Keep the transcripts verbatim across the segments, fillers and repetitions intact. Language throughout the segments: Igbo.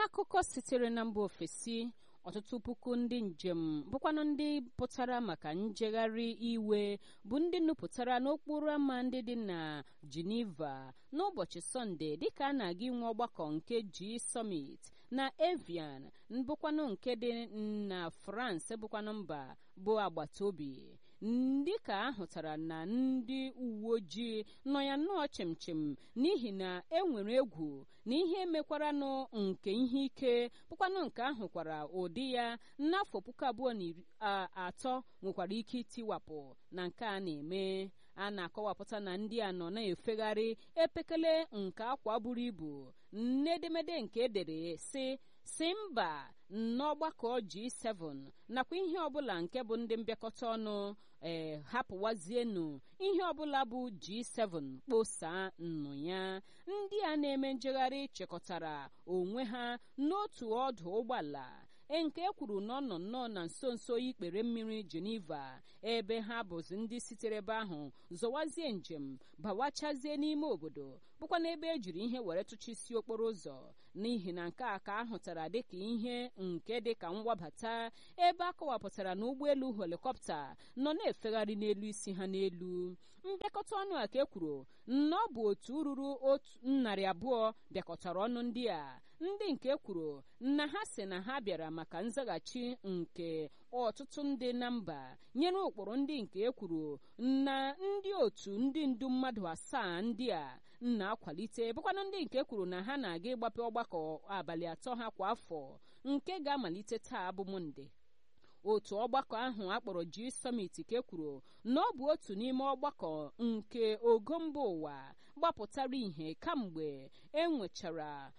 N'akụkọ sitere na mba ofesi, ọtụtụ puku ndị njem bụkwanụ ndị pụtara maka njegharị iwe bụ ndị nupụtara n'okporo ámá ndị dị na Geneva n'ụbọchị Sọnde dịka a na-aga inwe ọgbakọ nke G Summit na Evian bụkwanụ nke dị na France bụkwanụ mba bụ agbata obi. Dịka ahụtara na ndị uwe ojii nọ ya nnọọ chimchim n'ihi na e nwere egwu na ihe emekwaranụ nke ihe ike bụkwanụ nke ahụkwara ụdị ya n'afọ puku abụọ na iri atọ nwekwara ike itiwapụ na nke a na-eme. A na-akọwapụta na ndị a nọ na-efegharị epekele nke akwa buru ibu n'edemede nke edere si si mba n'ọgbakọ G seven nakwa ihe ọbụla nke bụ ndị mbịakọta ọnụ ee hapụwazienu ihe ọbụla bụ G seven kposaa nnụ ya. Ndị a na-eme njegharị chịkọtara onwe ha n'otu ọdụ ụgbọala nke e kwuru na ọ nọ nnọọ na nso nso ikpere mmiri Geneva, ebe ha bụzi ndị sitere ebe ahụ zọwazie njem bawachazie n'ime obodo bụkwa n'ebe ejiri ihe were tụchisi okporo ụzọ, n'ihi na nke a ka ahụtara dịka ihe nke dịka mwabata ebe a kọwapụtara na ụgbọelu helikọpta nọ na-efegharị n'elu isi ha n'elu. Mbịakọta ọnụ a ka e kwuru na ọ bụ otu ruru otu narị abụọ bịakọtara ọnụ ndị a, ndị nke kwuru na ha si na ha bịara maka nzaghachi nke ọtụtụ ndị na mba nyere ụkpụrụ ndị nke e kwuru na ndị otu ndị ndu mmadụ asaa ndị a na-akwalite bụkwanụ ndị nke kwuru na ha na-aga ịgbape ọgbakọ abalị atọ ha kwa afọ nke ga-amalite taa bụ Mọnde. Otu ọgbakọ ahụ akpọrọ G Summit ka e kwuru na ọ bụ otu n'ime ọgbakọ nke ogo mba ụwa gbapụtara ihe kamgbe e nwechara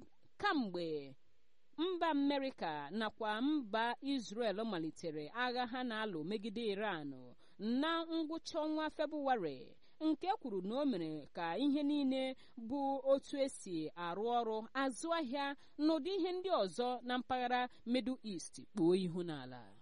kamgbe mba Amerịka nakwa mba Israel malitere agha ha na-alụ megide Iran na ngwụcha ọnwa Febụwarị, nke kwuru na o mere ka ihe niile bụ otu esi arụ ọrụ, azụ ahịa n'ụdị ihe ndị ọzọ na mpaghara Middle East kpuo ihu n'ala.